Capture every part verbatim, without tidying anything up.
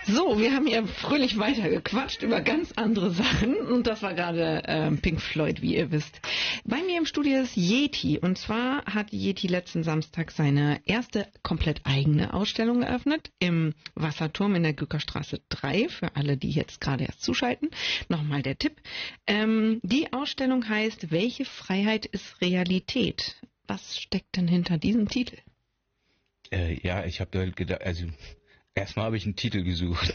So, wir haben hier fröhlich weitergequatscht über ganz andere Sachen und das war gerade ähm, Pink Floyd, wie ihr wisst. Bei mir im Studio ist Yeti und zwar hat Yeti letzten Samstag seine erste komplett eigene Ausstellung eröffnet im Wasserturm in der Gückerstraße drei, für alle, die jetzt gerade erst zuschalten. Nochmal der Tipp. Ähm, die Ausstellung heißt Welche Freiheit ist Realität? Was steckt denn hinter diesem Titel? Äh, ja, ich habe halt gedacht, also erstmal habe ich einen Titel gesucht.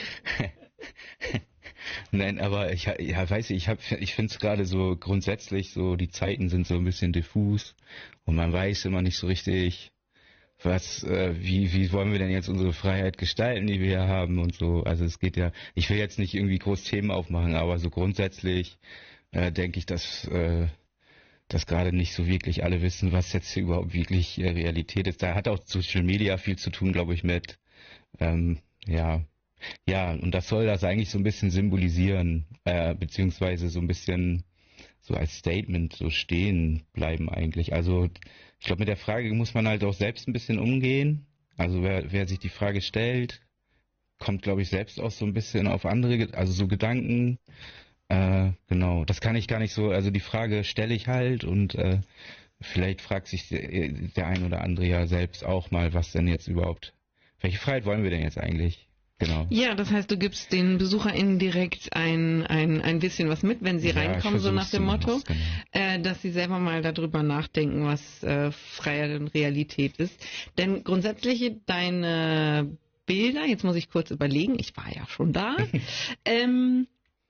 Nein, aber ich ja, weiß ich, ich hab, ich finde es gerade so grundsätzlich so, die Zeiten sind so ein bisschen diffus und man weiß immer nicht so richtig, was, äh, wie, wie wollen wir denn jetzt unsere Freiheit gestalten, die wir hier haben und so. Also es geht ja, ich will jetzt nicht irgendwie groß Themen aufmachen, aber so grundsätzlich äh, denke ich, dass äh, dass gerade nicht so wirklich alle wissen, was jetzt hier überhaupt wirklich äh, Realität ist. Da hat auch Social Media viel zu tun, glaube ich, mit. Ähm, ja, ja, und das soll das eigentlich so ein bisschen symbolisieren, äh, beziehungsweise so ein bisschen so als Statement so stehen bleiben eigentlich. Also ich glaube, mit der Frage muss man halt auch selbst ein bisschen umgehen. Also wer, wer sich die Frage stellt, kommt, glaube ich, selbst auch so ein bisschen auf andere, also so Gedanken. Äh, genau, das kann ich gar nicht so, also die Frage stelle ich halt und äh, vielleicht fragt sich der, der ein oder andere ja selbst auch mal, was denn jetzt überhaupt, welche Freiheit wollen wir denn jetzt eigentlich? Genau. Ja, das heißt, du gibst den BesucherInnen direkt ein, ein, ein bisschen was mit, wenn sie Ja, reinkommen, so nach dem Motto, genau. äh, dass sie selber mal darüber nachdenken, was äh, Freiheit und Realität ist. Denn grundsätzlich deine Bilder, jetzt muss ich kurz überlegen, ich war ja schon da, ähm,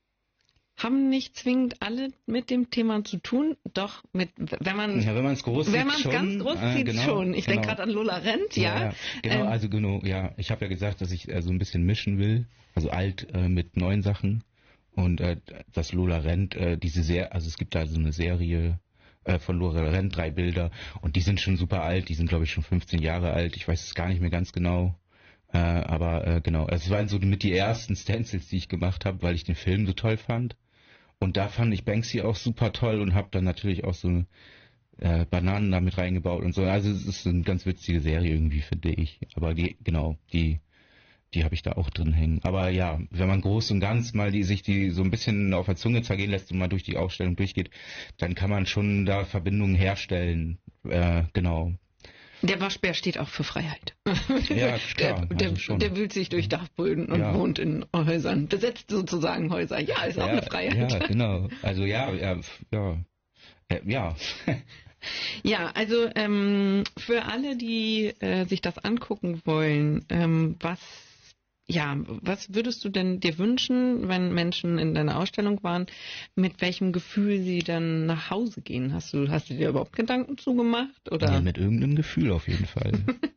haben nicht zwingend alle mit dem Thema zu tun, doch mit, wenn man ja, wenn man es groß wenn sieht, man es ganz groß äh, sieht, genau, schon. Ich genau. denke gerade an Lola Rent, ja. Ja, ja genau, ähm, also genau, ja. Ich habe ja gesagt, dass ich äh, so ein bisschen mischen will, also alt äh, mit neuen Sachen und äh, das Lola Rent, äh, diese Serie, also es gibt da so eine Serie äh, von Lola Rent, drei Bilder und die sind schon super alt, die sind glaube ich schon fünfzehn Jahre alt, ich weiß es gar nicht mehr ganz genau. Äh, aber äh, genau, es waren so mit die ersten Stencils, die ich gemacht habe, weil ich den Film so toll fand. Und da fand ich Banksy auch super toll und habe dann natürlich auch so äh, Bananen damit reingebaut und so. Also es ist eine ganz witzige Serie irgendwie, finde ich. Aber die, genau, die, die habe ich da auch drin hängen. Aber ja, wenn man groß und ganz mal die, sich die so ein bisschen auf der Zunge zergehen lässt und mal durch die Ausstellung durchgeht, dann kann man schon da Verbindungen herstellen. Äh, genau. Der Waschbär steht auch für Freiheit. Ja, klar. Der, der, also schon. der wühlt sich durch Dachböden und ja. wohnt in Häusern. Besetzt sozusagen Häuser. Ja, ist ja, auch eine Freiheit. Ja, genau. Also ja, ja, ja. Äh, ja. Ja, also ähm, für alle, die äh, sich das angucken wollen, ähm, was ja, was würdest du denn dir wünschen, wenn Menschen in deiner Ausstellung waren, mit welchem Gefühl sie dann nach Hause gehen? Hast du, hast du dir überhaupt Gedanken zugemacht? Oder? Ja, mit irgendeinem Gefühl auf jeden Fall.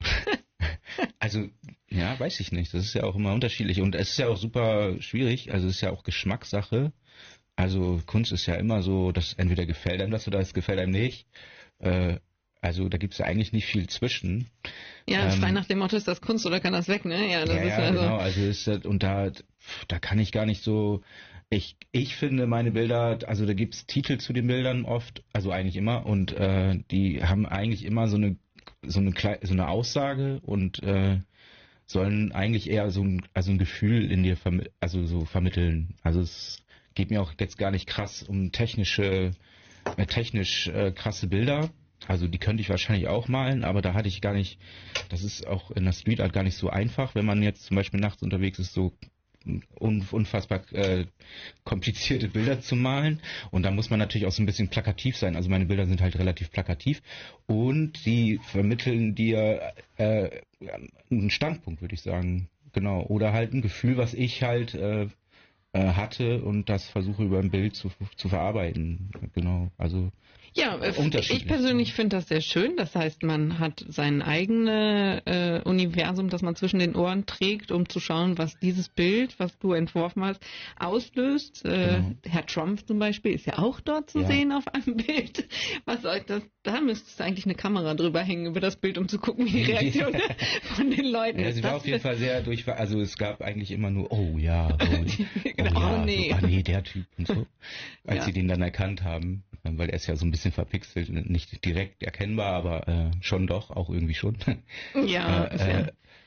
Also, ja, weiß ich nicht. Das ist ja auch immer unterschiedlich. Und es ist ja auch super schwierig. Also, es ist ja auch Geschmackssache. Also, Kunst ist ja immer so, dass entweder gefällt einem das oder es gefällt einem nicht. Äh, also, da gibt es ja eigentlich nicht viel zwischen. Ja, ähm, frei nach dem Motto, ist das Kunst oder kann das weg, ne? Ja, das ja, ist ja, also genau. Also, ist, und da, da kann ich gar nicht so. Ich, ich finde meine Bilder, also da gibt es Titel zu den Bildern oft, also eigentlich immer, und äh, die haben eigentlich immer so eine so eine so eine Aussage und äh, sollen eigentlich eher so ein also ein Gefühl in dir vermi- also so vermitteln. Also es geht mir auch jetzt gar nicht krass um technische äh, technisch äh, krasse Bilder. Also die könnte ich wahrscheinlich auch malen, aber da hatte ich gar nicht, das ist auch in der Street Art gar nicht so einfach, wenn man jetzt zum Beispiel nachts unterwegs ist, so unfassbar äh, komplizierte Bilder zu malen und da muss man natürlich auch so ein bisschen plakativ sein. Also meine Bilder sind halt relativ plakativ und die vermitteln dir äh, einen Standpunkt, würde ich sagen. Genau. Oder halt ein Gefühl, was ich halt äh, äh, hatte und das versuche über ein Bild zu, zu verarbeiten. Genau. Also ja, ich persönlich finde das sehr schön. Das heißt, man hat sein eigenes äh, Universum, das man zwischen den Ohren trägt, um zu schauen, was dieses Bild, was du entworfen hast, auslöst. Äh, genau. Herr Trump zum Beispiel ist ja auch dort zu ja. sehen auf einem Bild. Was soll das? Da müsstest du eigentlich eine Kamera drüber hängen über das Bild, um zu gucken, wie die Reaktion von den Leuten ja, ist. Sie war das auf jeden Fall sehr durch. Also es gab eigentlich immer nur, oh ja, oh, genau, oh, ja, oh nee. So, ah nee, der Typ und so. Als ja. sie den dann erkannt haben, weil er ist ja so ein bisschen verpixelt, nicht direkt erkennbar, aber äh, schon doch, auch irgendwie schon. Ja, äh, äh,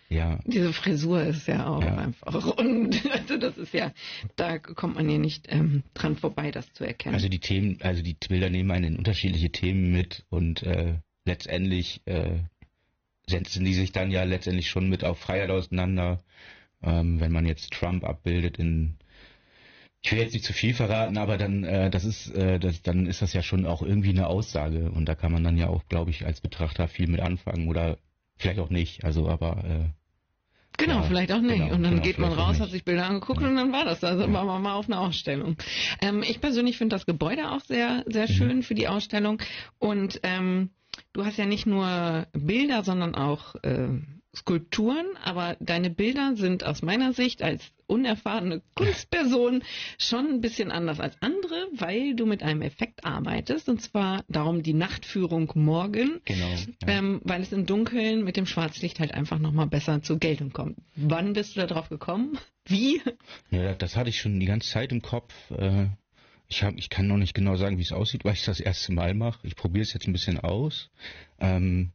Ja. Diese Frisur ist ja auch Ja. einfach. Und also das ist ja, da kommt man ja nicht ähm, dran vorbei, das zu erkennen. Also die Themen, also die Bilder nehmen einen in unterschiedliche Themen mit und äh, letztendlich äh, setzen die sich dann ja letztendlich schon mit auf Freiheit auseinander. Ähm, wenn man jetzt Trump abbildet in, ich will jetzt nicht zu viel verraten, aber dann äh, das ist äh, das, dann ist das ja schon auch irgendwie eine Aussage und da kann man dann ja auch, glaube ich, als Betrachter viel mit anfangen oder vielleicht auch nicht. Also aber äh, Genau, ja, vielleicht auch nicht. genau, und dann genau, geht man vielleicht auch raus, nicht. hat sich Bilder angeguckt Ja. und dann war das. Also Ja. waren wir mal auf einer Ausstellung. Ähm, ich persönlich finde das Gebäude auch sehr, sehr schön Mhm. für die Ausstellung. Und ähm, du hast ja nicht nur Bilder, sondern auch äh, Skulpturen. Aber deine Bilder sind aus meiner Sicht als unerfahrene Kunstperson schon ein bisschen anders als andere, weil du mit einem Effekt arbeitest. Und zwar darum die Nachtführung morgen. Genau. Ja. Ähm, weil es im Dunkeln mit dem Schwarzlicht halt einfach nochmal besser zur Geltung kommt. Wann bist du da drauf gekommen? Wie? Ja, das hatte ich schon die ganze Zeit im Kopf. Äh, Ich, hab, ich kann noch nicht genau sagen, wie es aussieht, weil ich das erste Mal mache. Ich probiere es jetzt ein bisschen aus. Ähm,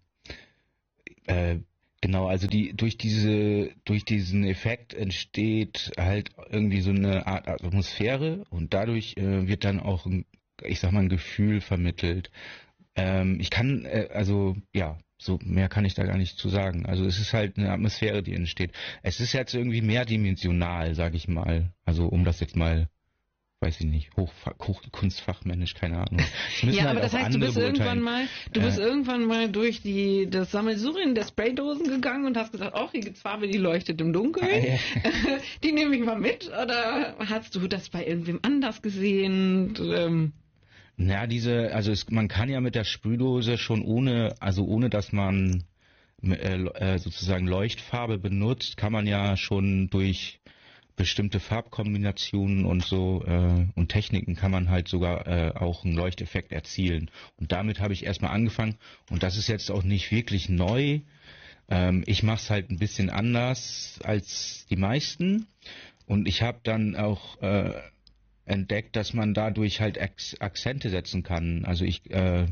äh, genau, also die durch diese durch diesen Effekt entsteht halt irgendwie so eine Art Atmosphäre und dadurch äh, wird dann auch ein, ich sag mal, ein Gefühl vermittelt. Ähm, ich kann, äh, also ja, so mehr kann ich da gar nicht zu sagen. Also es ist halt eine Atmosphäre, die entsteht. Es ist jetzt irgendwie mehrdimensional, sag ich mal. Also um das jetzt mal, weiß ich nicht, Hochfa- Hoch, kunstfachmännisch, keine Ahnung. Das müssen Ja, halt aber das auch heißt, du andere bist irgendwann beurteilen. mal, du Äh, bist irgendwann mal durch die das Sammelsurium der Spraydosen gegangen und hast gesagt, ach, hier gibt's Farbe, die leuchtet im Dunkeln. Ah, ja. Die nehme ich mal mit. Oder hast du das bei irgendwem anders gesehen? Ähm, Na, diese, also es, man kann ja mit der Sprühdose schon ohne, also ohne dass man äh, äh, sozusagen Leuchtfarbe benutzt, kann man ja schon durch bestimmte Farbkombinationen und so äh, und Techniken kann man halt sogar äh, auch einen Leuchteffekt erzielen. Und damit habe ich erstmal angefangen und das ist jetzt auch nicht wirklich neu. Ähm, ich mache es halt ein bisschen anders als die meisten und ich habe dann auch äh, entdeckt, dass man dadurch halt Ak- Akzente setzen kann. Also ich äh,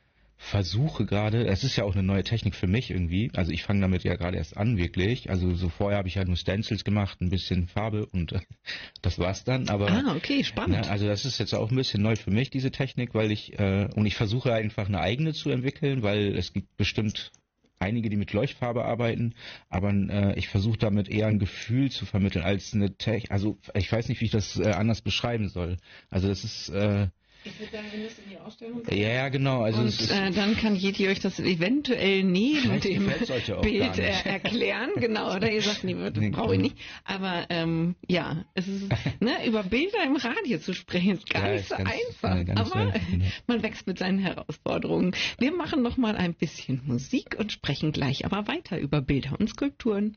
versuche gerade, es ist ja auch eine neue Technik für mich irgendwie, also ich fange damit ja gerade erst an wirklich, also so vorher habe ich ja nur Stencils gemacht, ein bisschen Farbe und äh, das war's dann, aber ah, okay, spannend. ne, also das ist jetzt auch ein bisschen neu für mich, diese Technik, weil ich, äh, und ich versuche einfach eine eigene zu entwickeln, weil es gibt bestimmt einige, die mit Leuchtfarbe arbeiten, aber äh, ich versuche damit eher ein Gefühl zu vermitteln als eine Technik, also ich weiß nicht, wie ich das äh, anders beschreiben soll. Also das ist, äh, Ich würde sagen, wir müssen in die Ausstellung ja, ja, genau, also und es ist, äh, dann kann Yeti euch das eventuell neben Vielleicht dem gefällt's euch ja auch Bild gar nicht. äh, erklären. Genau, oder ihr sagt, nee, das Nee, brauche ich genau. nicht. Aber ähm, ja, es ist, ne, über Bilder im Radio zu sprechen, ist gar Ja, nicht ist so ganz- einfach. ja, ganz Aber leicht, genau. man wächst mit seinen Herausforderungen. Wir machen noch mal ein bisschen Musik und sprechen gleich aber weiter über Bilder und Skulpturen.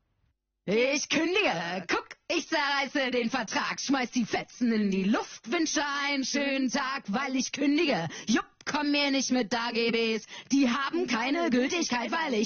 Ich kündige, guck, ich zerreiße den Vertrag, schmeiß die Fetzen in die Luft, wünsche einen schönen Tag, weil ich kündige. Jupp, komm mir nicht mit A G Bs, die haben keine Gültigkeit, weil ich